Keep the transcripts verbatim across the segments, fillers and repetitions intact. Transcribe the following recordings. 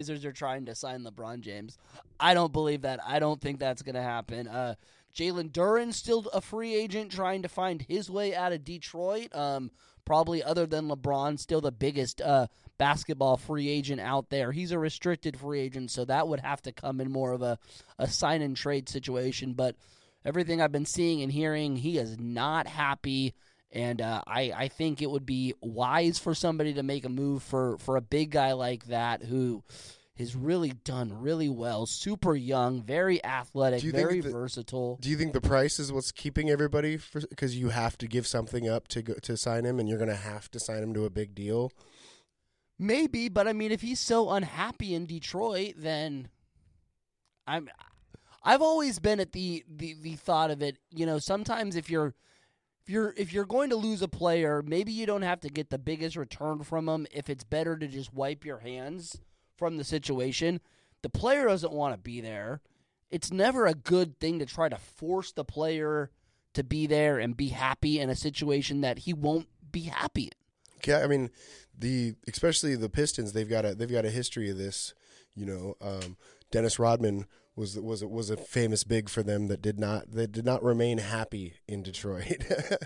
Blazers are trying to sign LeBron James. I don't believe that. I don't think that's going to happen. Uh, Jalen Duren's still a free agent trying to find his way out of Detroit. Um, probably other than LeBron, still the biggest uh, basketball free agent out there. He's a restricted free agent, so that would have to come in more of a, a sign-and-trade situation. But everything I've been seeing and hearing, he is not happy. And uh, I, I think it would be wise for somebody to make a move for, for a big guy like that who has really done really well, super young, very athletic, very the, versatile. Do you think the price is what's keeping everybody? Because you have to give something up to go, to sign him, and you're going to have to sign him to a big deal? Maybe, but I mean, if he's so unhappy in Detroit, then I'm. I've always been at the, the, the thought of it. You know, sometimes if you're if you're if you're going to lose a player, maybe you don't have to get the biggest return from him. If it's better to just wipe your hands from the situation, the player doesn't want to be there. It's never a good thing to try to force the player to be there and be happy in a situation that he won't be happy in. Yeah, I mean, the especially the Pistons, they've got a they've got a history of this. You know, um, Dennis Rodman was was was a famous big for them that did not that did not remain happy in Detroit.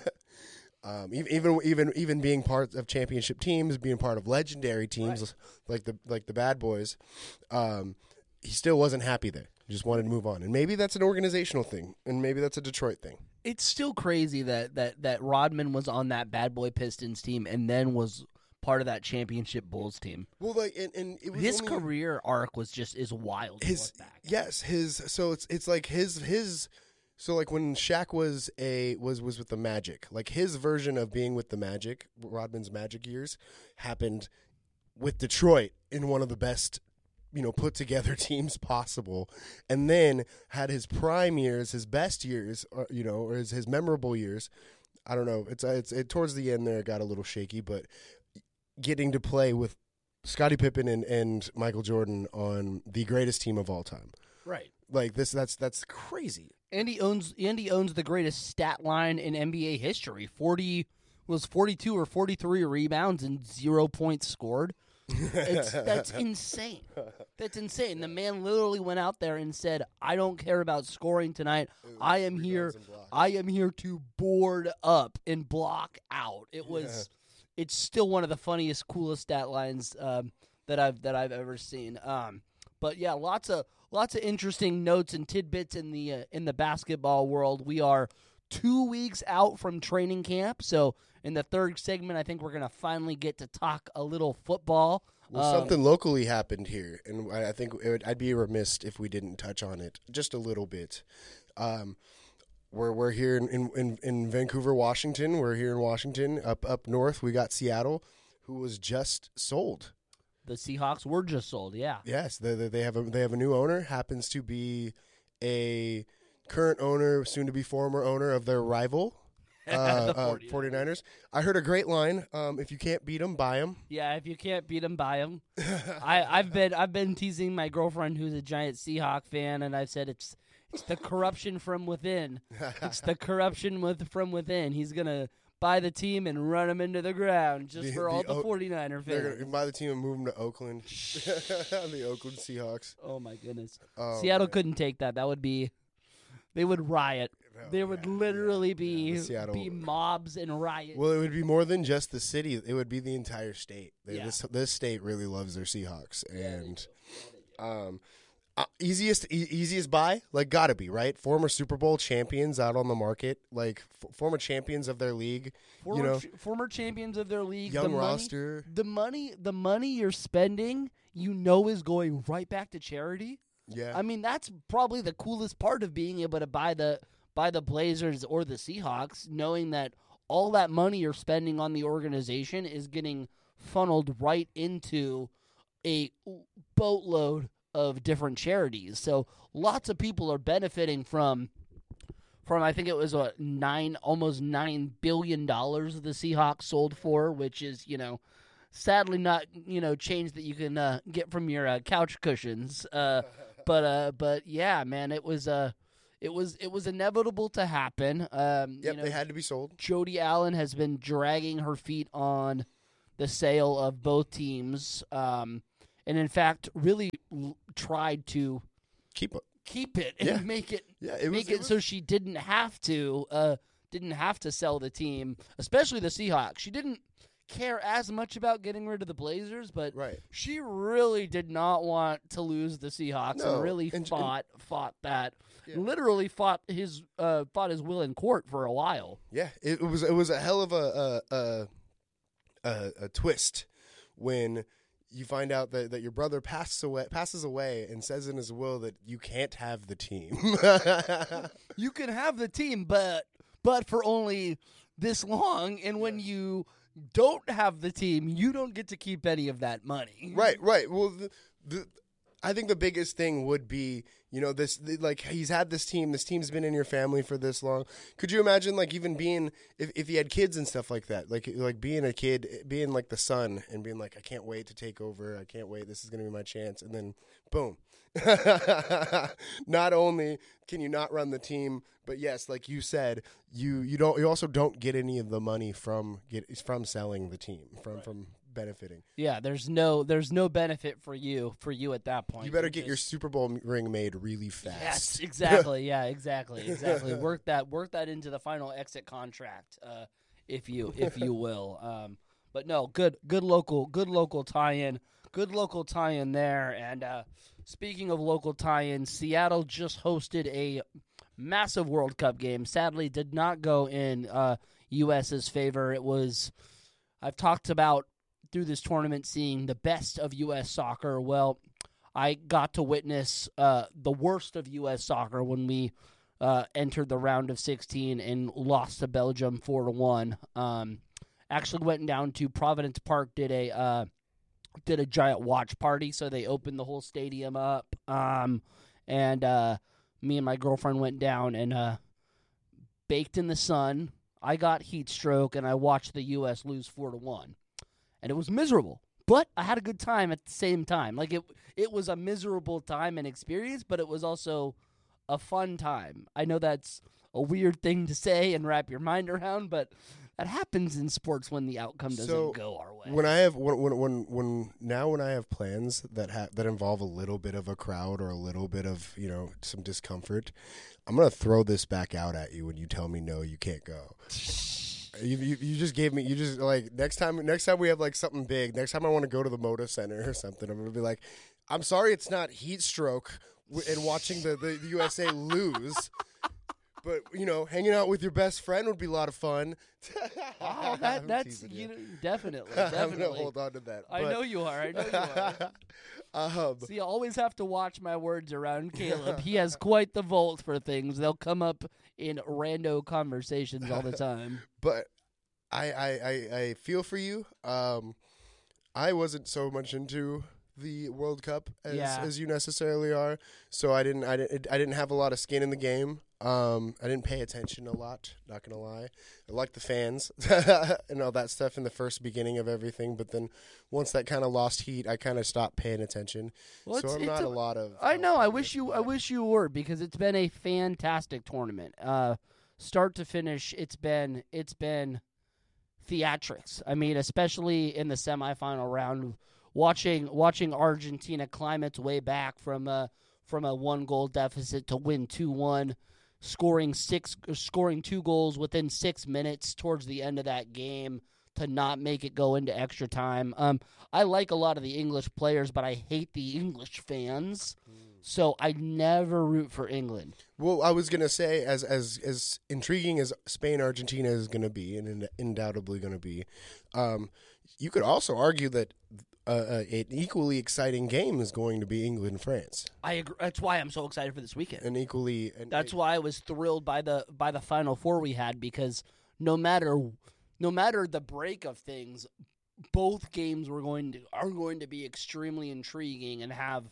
Um, even even even being part of championship teams, being part of legendary teams right. like the like the Bad Boys, um, he still wasn't happy there. He just wanted to move on, and maybe that's an organizational thing, and maybe that's a Detroit thing. It's still crazy that that that Rodman was on that Bad Boy Pistons team and then was part of that championship Bulls team. Well, like, and, and it was his only, career arc was just is wild. His to look back. yes, his so it's it's like his his. So, like, when Shaq was a was, was with the Magic, like, his version of being with the Magic, Rodman's Magic years, happened with Detroit in one of the best, you know, put-together teams possible, and then had his prime years, his best years, or, you know, or his, his memorable years. I don't know. It's it's it, towards the end there, it got a little shaky, but getting to play with Scottie Pippen and, and Michael Jordan on the greatest team of all time. Right. Like, this, that's that's crazy. And he owns and he owns the greatest stat line in N B A history. Forty was forty-two or forty-three rebounds and zero points scored. It's, that's insane. That's insane. The man literally went out there and said, "I don't care about scoring tonight. I am here. I am here to board up and block out." It was. Yeah. It's still one of the funniest, coolest stat lines um, that I've that I've ever seen. Um, but yeah, lots of. Lots of interesting notes and tidbits in the uh, in the basketball world. We are two weeks out from training camp, so in the third segment, I think we're going to finally get to talk a little football. Well, um, something locally happened here, and I think it would, I'd be remiss if we didn't touch on it just a little bit. Um, we're we're here in, in in Vancouver, Washington. We're here in Washington. Up up north, we got Seattle, who was just sold. The Seahawks were just sold, yeah. Yes, they, they have a they have a new owner. Happens to be a current owner, soon to be former owner of their rival, uh, the uh, 49ers. I heard a great line: um, "If you can't beat them, buy them." Yeah, if you can't beat them, buy them. I, I've been I've been teasing my girlfriend, who's a giant Seahawk fan, and I've said it's it's the corruption from within. It's the corruption with from within. He's gonna buy the team and run them into the ground just the, for all the, the 49er fans. They're going to buy the team and move them to Oakland. The Oakland Seahawks. Oh, my goodness. Oh, Seattle man. couldn't take that. That would be – they would riot. Oh, there would yeah, literally yeah, be yeah. Seattle, be mobs and riots. Well, it would be more than just the city. It would be the entire state. Yeah. This, this state really loves their Seahawks. And um, uh, easiest e- easiest buy? Like, gotta be, right? Former Super Bowl champions out on the market. Like, f- former champions of their league. Former, you know, ch- former champions of their league. Young the roster. Money, the money, the money you're spending, you know, is going right back to charity. Yeah. I mean, that's probably the coolest part of being able to buy the buy the Blazers or the Seahawks, knowing that all that money you're spending on the organization is getting funneled right into a boatload of different charities. So lots of people are benefiting from from I think it was what nine almost nine billion dollars the Seahawks sold for, which is, you know, sadly not, you know, change that you can uh, get from your uh, couch cushions. Uh, but uh, but yeah, man, it was uh it was it was inevitable to happen. Um, yep, you know, they had to be sold. Jody Allen has been dragging her feet on the sale of both teams. Um, and in fact, really l- tried to Keep it. keep it and Yeah. make it Yeah, it was, make it it, was so she didn't have to uh, didn't have to sell the team, especially the Seahawks. She didn't care as much about getting rid of the Blazers, but right. she really did not want to lose the Seahawks No, and really and- fought fought that. Yeah. Literally fought his uh, fought his will in court for a while. Yeah, it was it was a hell of a a, a, a, a twist when you find out that, that your brother passes away passes away and says in his will that you can't have the team. You can have the team, but but for only this long, and when Yeah. you don't have the team, you don't get to keep any of that money. Right, right. Well, the, the, I think the biggest thing would be, you know, this the, like he's had this team. This team's been in your family for this long. Could you imagine, like, even being if if he had kids and stuff like that, like like being a kid, being like the son, and being like, I can't wait to take over. I can't wait. This is gonna be my chance. And then, boom. Not only can you not run the team, but yes, like you said, you you don't you also don't get any of the money from get from selling the team from Right. from benefiting. Yeah, there's no there's no benefit for you for you at that point. You better You're get your just- Super Bowl ring made really fast. Yes, exactly. Yeah, exactly, exactly. Work that work that into the final exit contract, uh, if you if you will. Um, but no, good good local good local tie-in, good local tie-in there. And uh, speaking of local tie-in, Seattle just hosted a massive World Cup game. Sadly, did not go in uh, US's favor. It was I've talked about through this tournament seeing the best of U S soccer. Well, I got to witness uh, the worst of U S soccer when we uh, entered the round of sixteen and lost to Belgium four to one. Um, actually went down to Providence Park, did a uh, did a giant watch party, so they opened the whole stadium up. Um, and uh, me and my girlfriend went down and uh, baked in the sun. I got heat stroke, and I watched the U S lose four to one. And it was miserable, but I had a good time at the same time. Like, it it was a miserable time and experience, but it was also a fun time. I know that's a weird thing to say and wrap your mind around, but that happens in sports when the outcome doesn't So, go our way. When I have when when when, when now when I have plans that ha- that involve a little bit of a crowd or a little bit of, you know, some discomfort, I'm gonna throw this back out at you when you tell me no, you can't go. You, you you just gave me you just like next time next time we have like something big, next time I want to go to the Moda Center or something, I'm gonna be like, I'm sorry it's not heat stroke w- and watching the, the, the U S A lose, but you know, hanging out with your best friend would be a lot of fun. Oh, that I'm that's teasing you know, definitely, definitely. I'm gonna hold on to that. I but- know you are. I know you are. um, See, I always have to watch my words around Caleb. He has quite the vault for things. They'll come up in rando conversations all the time. but I, I, I, I feel for you. Um, I wasn't so much into the World Cup as, Yeah. as you necessarily are, so I didn't I didn't I didn't have a lot of skin in the game. Um, I didn't pay attention a lot. Not gonna lie, I liked the fans and all that stuff in the first beginning of everything, but then once that kind of lost heat, I kind of stopped paying attention. Well, so it's- I'm it's not a- a, lot of. I know. I wish of you. I that. wish you were, because it's been a fantastic tournament, uh, start to finish. It's been. It's been theatrics. I mean, especially in the semifinal round, watching watching Argentina climb its way back from a from a one goal deficit to win two one, scoring six scoring two goals within six minutes towards the end of that game to not make it go into extra time. Um, I like a lot of the English players, but I hate the English fans. So I never root for England. Well, I was gonna say, as as as intriguing as Spain Argentina is gonna be, and in, undoubtedly gonna be, um, you could also argue that uh, uh, an equally exciting game is going to be England France, I agree. That's why I'm so excited for this weekend. and equally. And That's why I was thrilled by the by the Final Four we had, because no matter no matter the break of things, both games were going to are going to be extremely intriguing and have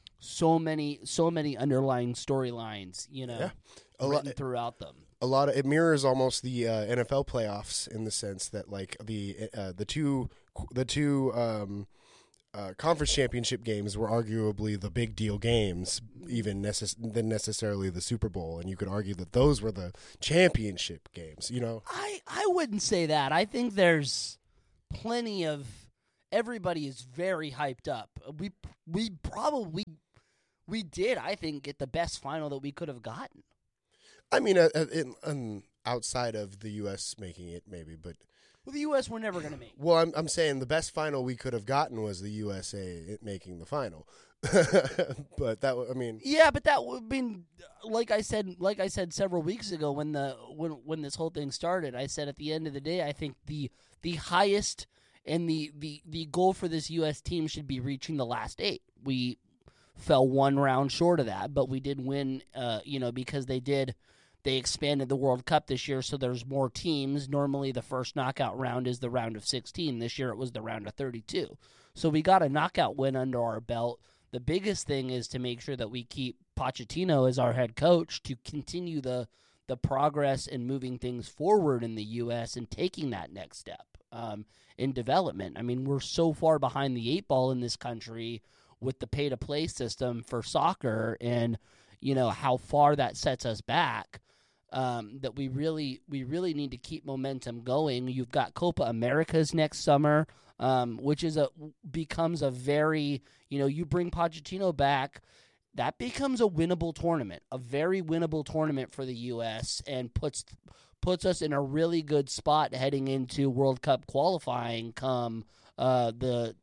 so many so many underlying storylines, you know, Yeah. a lot. written throughout them. A lot of it mirrors almost the uh, N F L playoffs in the sense that like the uh, the two the two um, uh, conference championship games were arguably the big deal games, even necess- than necessarily the Super Bowl, and you could argue that those were the championship games. You know, I I wouldn't say that. I think there's plenty of everybody is very hyped up. We we probably we did, I think, get the best final that we could have gotten. I mean, uh, uh, in, um, outside of the U S making it, maybe, but well, the U S we're never going to make. Well, I'm I'm saying the best final we could have gotten was the U S A making the final. But that I mean, yeah, but that would mean, like I said, like I said several weeks ago when the when when this whole thing started, I said at the end of the day, I think the the highest and the the the goal for this U S team should be reaching the last eight. We fell one round short of that, but we did win. Uh, you know, because they did. They expanded the World Cup this year, so there's more teams. Normally, the first knockout round is the round of sixteen. This year, it was the round of thirty-two. So we got a knockout win under our belt. The biggest thing is to make sure that we keep Pochettino as our head coach to continue the the progress and moving things forward in the U S and taking that next step um, in development. I mean, we're so far behind the eight ball in this country with the pay-to-play system for soccer and, you know, how far that sets us back. Um, that we really we really need to keep momentum going. You've got Copa Americas next summer, um, which is a becomes a very, you know, you bring Pochettino back, that becomes a winnable tournament, a very winnable tournament for the U S and puts puts us in a really good spot heading into World Cup qualifying come uh, the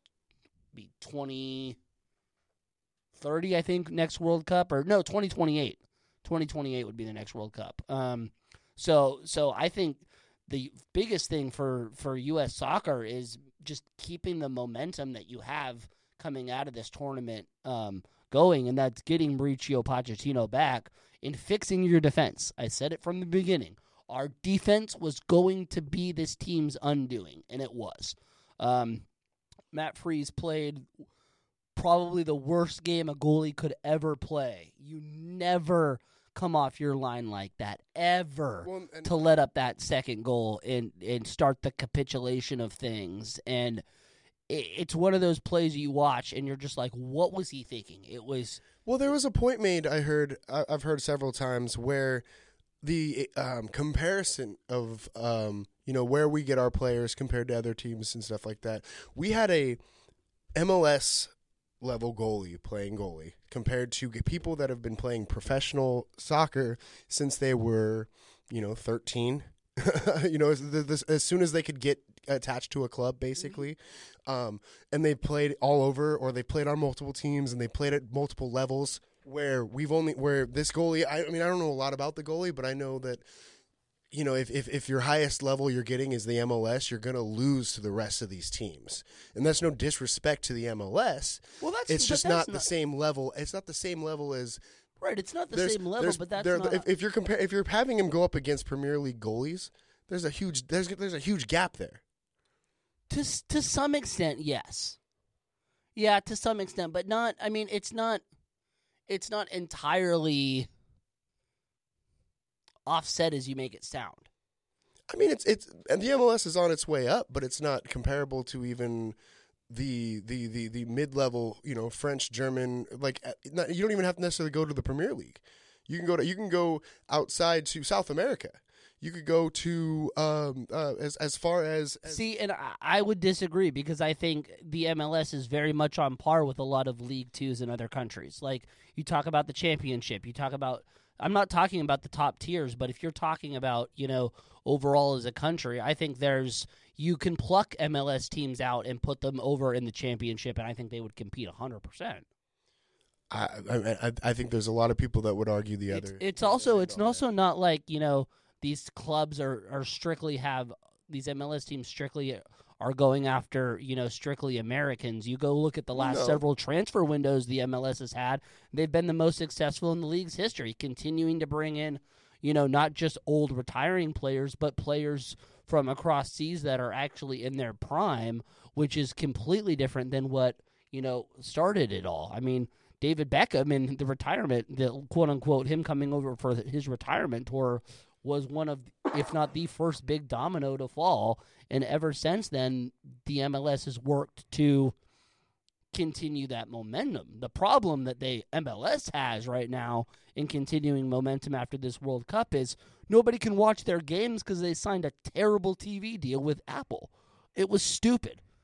twenty thirty, I think, next World Cup, or no, twenty twenty-eight. twenty twenty-eight would be the next World Cup. Um, so so I think the biggest thing for, for U S soccer is just keeping the momentum that you have coming out of this tournament um, going, and that's getting Mauricio Pochettino back and fixing your defense. I said it from the beginning. Our defense was going to be this team's undoing, and it was. Um, Matt Freese played probably the worst game a goalie could ever play. You never come off your line like that, ever, well, and, to let up that second goal and, and start the capitulation of things. And it, it's one of those plays you watch, and you're just like, what was he thinking? It was... Well, there was a point made, I heard, I've heard several times, where the um, comparison of, um, you know, where we get our players compared to other teams and stuff like that. We had a M L S level goalie playing goalie compared to people that have been playing professional soccer since they were, you know, thirteen. You know, as, this, as soon as they could get attached to a club, basically. Um, and they've played all over, or they played on multiple teams, and they played at multiple levels. Where we've only where this goalie, I, I mean, I don't know a lot about the goalie, but I know that, you know, if, if if your highest level you're getting is the M L S, you're going to lose to the rest of these teams. And that's no disrespect to the M L S. Well, that's it's just that's not, not the same level. It's not the same level as right. It's not the same level, but that's there, not. If, if you're compare, if you're having him go up against Premier League goalies, there's a huge there's there's a huge gap there. To to some extent, yes. Yeah, to some extent, but not. I mean, it's not. It's not entirely offset as you make it sound. I mean, it's it's and the M L S is on its way up, but it's not comparable to even the the the, the mid level, you know, French, German. Like, not, you don't even have to necessarily go to the Premier League. You can go to you can go outside to South America. You could go to um, uh, as as far as, as see, and I, I would disagree because I think the M L S is very much on par with a lot of League Twos in other countries. Like, you talk about the Championship, you talk about. I'm not talking about the top tiers, but if you're talking about, you know, overall as a country, I think there's you can pluck M L S teams out and put them over in the Championship, and I think they would compete one hundred percent. I I I think there's a lot of people that would argue the it's, other. It's also it's also not like, you know, these clubs are, are strictly have these M L S teams strictly are going after, you know, strictly Americans. You go look at the last no. several transfer windows the M L S has had. They've been the most successful in the league's history, continuing to bring in, you know, not just old retiring players, but players from across seas that are actually in their prime, which is completely different than what, you know, started it all. I mean, David Beckham in the retirement, the quote-unquote, him coming over for his retirement tour was one of, if not the first big domino to fall. And ever since then, the M L S has worked to continue that momentum. The problem that the M L S has right now in continuing momentum after this World Cup is nobody can watch their games because they signed a terrible T V deal with Apple. It was stupid.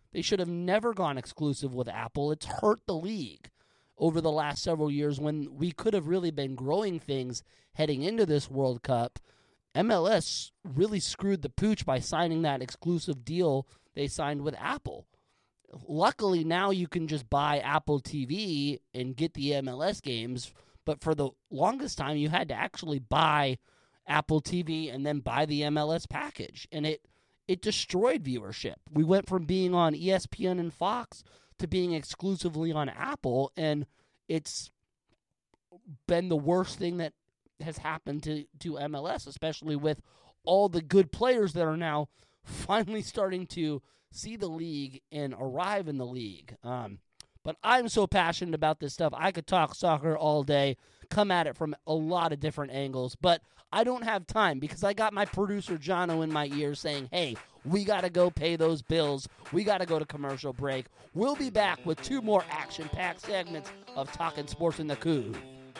They should have never gone exclusive with Apple. It's hurt the league over the last several years when we could have really been growing things heading into this World Cup. M L S really screwed the pooch by signing that exclusive deal they signed with Apple. Luckily, now you can just buy Apple T V and get the M L S games, but for the longest time, you had to actually buy Apple T V and then buy the M L S package, and it it destroyed viewership. We went from being on E S P N and Fox to being exclusively on Apple, and it's been the worst thing that has happened to, to M L S, especially with all the good players that are now finally starting to see the league and arrive in the league. Um, but I'm so passionate about this stuff. I could talk soccer all day, come at it from a lot of different angles, but I don't have time because I got my producer Jono in my ear saying, hey, we got to go pay those bills. We got to go to commercial break. We'll be back with two more action-packed segments of Talking Sports in the Coop.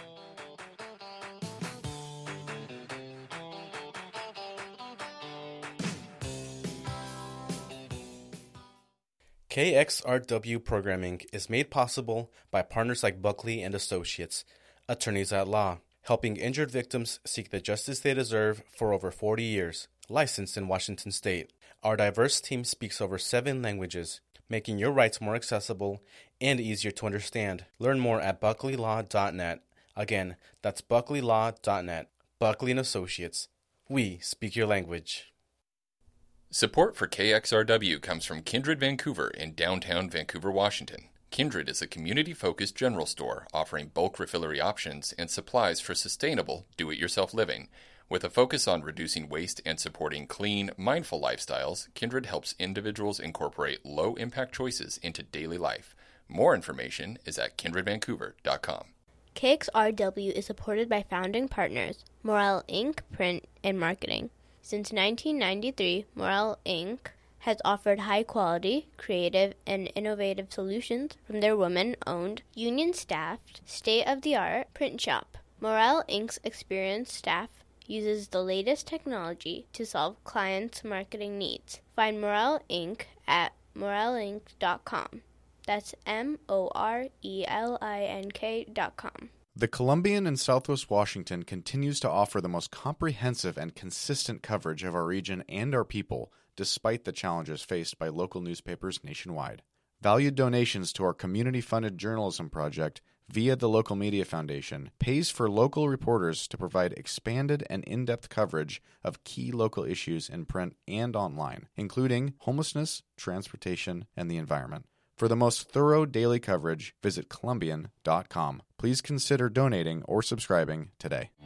K X R W programming is made possible by partners like Buckley and Associates, attorneys at law, helping injured victims seek the justice they deserve for over forty years, licensed in Washington State. Our diverse team speaks over seven languages, making your rights more accessible and easier to understand. Learn more at buckley law dot net. Again, that's buckley law dot net. Buckley and Associates. We speak your language. Support for K X R W comes from Kindred Vancouver in downtown Vancouver, Washington. Kindred is a community-focused general store offering bulk refillery options and supplies for sustainable, do-it-yourself living. With a focus on reducing waste and supporting clean, mindful lifestyles, Kindred helps individuals incorporate low-impact choices into daily life. More information is at kindred vancouver dot com. K X R W is supported by founding partners, Morel Incorporated. Print and Marketing. Since nineteen ninety-three, Morel Incorporated has offered high-quality, creative, and innovative solutions from their women-owned, union-staffed, state-of-the-art print shop. Morel Incorporated's experienced staff uses the latest technology to solve clients' marketing needs. Find Morel Incorporated at morel inc dot com. That's M O R E L I N K dot com. The Columbian in Southwest Washington continues to offer the most comprehensive and consistent coverage of our region and our people, despite the challenges faced by local newspapers nationwide. Valued donations to our community-funded journalism project via the Local Media Foundation pays for local reporters to provide expanded and in-depth coverage of key local issues in print and online, including homelessness, transportation, and the environment. For the most thorough daily coverage, visit columbian dot com. Please consider donating or subscribing today.